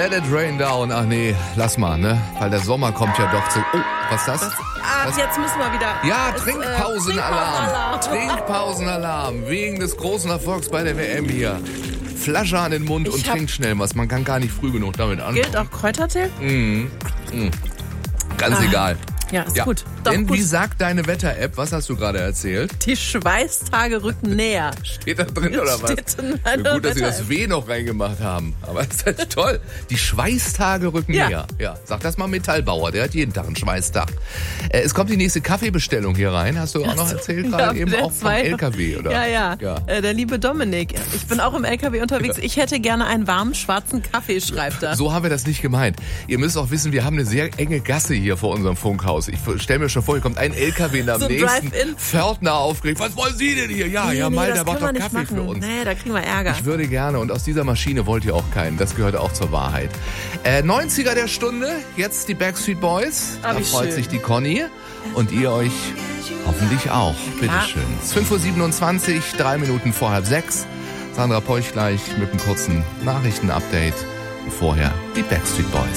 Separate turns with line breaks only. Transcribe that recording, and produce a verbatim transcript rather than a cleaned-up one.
Let It Rain Down. Ach nee, lass mal, ne? Weil der Sommer kommt ja doch zu... Oh, was ist das?
das ach, das, jetzt müssen wir wieder...
Ja,
es,
Trinkpausenalarm.
Äh,
Trinkpausenalarm. Wegen des großen Erfolgs bei der W M hier. Flasche an den Mund
ich
und
hab,
trink schnell was. Man kann gar nicht früh genug damit anfangen.
Gilt auch Kräutertee?
Mhm. Mhm. Ganz ah. egal.
Ja, ist ja. gut.
Doch, Denn
gut.
wie sagt deine Wetter-App, was hast du gerade erzählt?
Die Schweißtage rücken näher.
Steht da drin oder was?
Steht in meiner
ja, gut, dass sie das
Wetter-App.
W noch reingemacht haben. Aber das ist toll. Die Schweißtage rücken
ja.
näher. Ja, sag das mal Metallbauer, der hat jeden Tag einen Schweißtag. Äh, es kommt die nächste Kaffeebestellung hier rein. Hast du auch noch erzählt gerade
ja,
eben auch vom
zwei.
L K W, oder?
Ja, ja. ja. Äh, der liebe Dominik. Ich bin auch im L K W unterwegs. Ich hätte gerne einen warmen, schwarzen Kaffee, schreibt er.
So haben wir das nicht gemeint. Ihr müsst auch wissen, wir haben eine sehr enge Gasse hier vor unserem Funkhaus. Ich stelle mir schon vor, hier kommt ein L K W in am
so
nächsten Pförtner aufgeregt. Was wollen Sie denn hier? Ja,
nee,
ja,
nee,
mal,
das
der macht doch Kaffee
machen.
für uns.
Nee, da kriegen wir Ärger.
Ich würde gerne, und aus dieser Maschine wollt ihr auch keinen. Das gehört auch zur Wahrheit. Äh, neunziger der Stunde, jetzt die Backstreet Boys.
Ah,
da freut
schön.
sich die Conny. Und ihr euch hoffentlich auch. Bitteschön. Es ist fünf Uhr siebenundzwanzig, drei Minuten vor halb sechs. Sandra Peuch gleich mit einem kurzen Nachrichtenupdate. Und vorher die Backstreet Boys.